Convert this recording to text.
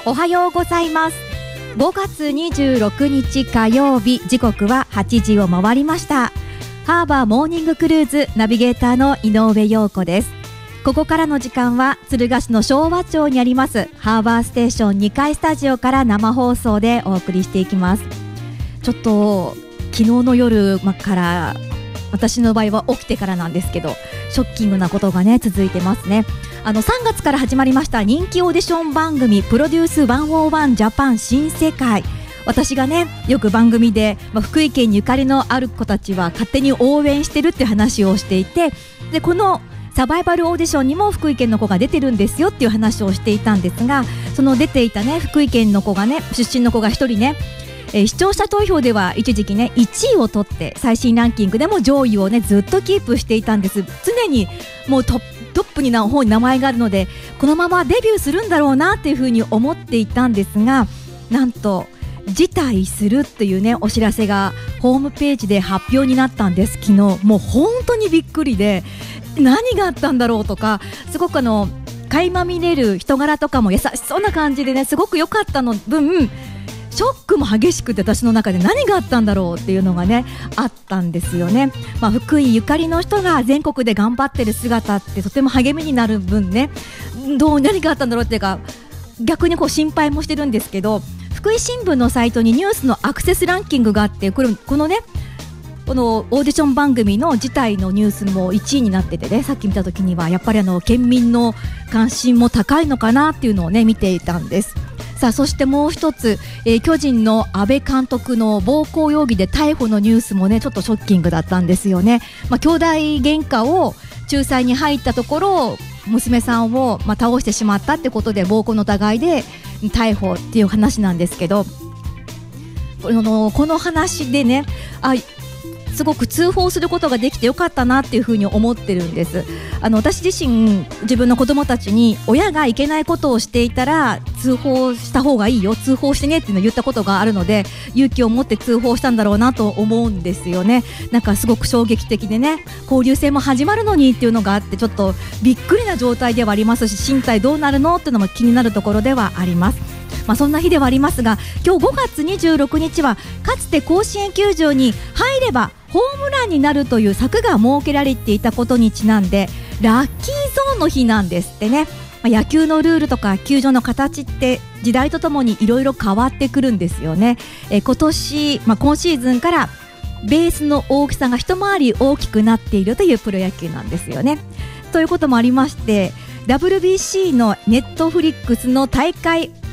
おはようございます。5月26日火曜日、時刻は8時を回りました。ハーバーモーニングクルーズナビゲーターの井上陽子です。ここからの時間は敦賀市の昭和町にありますハーバーステーション2階スタジオから生放送でお送りしていきます。ちょっと昨日の夜から私の場合は起きてからなんですけど、ショッキングなことがね続いてますね。3月から始まりました人気オーディション番組プロデュース101ジャパン新世界。私がねよく番組で、福井県にゆかりのある子たちは勝手に応援してるっていう話をしていて、でこのサバイバルオーディションにも福井県の子が出てるんですよっていう話をしていたんですが、その出ていたね福井県の子がね、出身の子が一人ね、視聴者投票では一時期ね1位を取って最新ランキングでも上位をねずっとキープしていたんです。常にもうトップに方に名前があるので、このままデビューするんだろうなっていうふうに思っていたんですが、なんと辞退するっていうねお知らせがホームページで発表になったんです。昨日もう本当にびっくりで、何があったんだろうとか、すごく垣間見れる人柄とかも優しそうな感じでねすごく良かったの分、ショックも激しくて、私の中で何があったんだろうっていうのがねあったんですよね。福井ゆかりの人が全国で頑張ってる姿ってとても励みになる分ね、何があったんだろうっていうか、逆に心配もしてるんですけど、福井新聞のサイトにニュースのアクセスランキングがあって、このねこのオーディション番組の辞退のニュースも1位になっててね、さっき見た時にはやっぱり県民の関心も高いのかなっていうのをね見ていたんです。さあ、そしてもう一つ、巨人の阿部監督の暴行容疑で逮捕のニュースもねちょっとショッキングだったんですよね。兄弟喧嘩を仲裁に入ったところ、娘さんを倒してしまったってことで暴行の疑いで逮捕っていう話なんですけど、この話でねすごく通報することができてよかったなっていうふうに思ってるんです。私自身自分の子供たちに親がいけないことをしていたら通報した方がいいよ、通報してねっていうのを言ったことがあるので、勇気を持って通報したんだろうなと思うんですよね。なんかすごく衝撃的でね、交流戦も始まるのにっていうのがあって、ちょっとびっくりな状態ではありますし、身体どうなるのっていうのも気になるところではあります。そんな日ではありますが、今日5月26日はかつて甲子園球場に入ればホームランになるという柵が設けられていたことにちなんでラッキーゾーンの日なんですってね。野球のルールとか球場の形って時代とともにいろいろ変わってくるんですよね。今シーズンからベースの大きさが一回り大きくなっているというプロ野球なんですよね。ということもありまして、WBC のネットフリックスの大会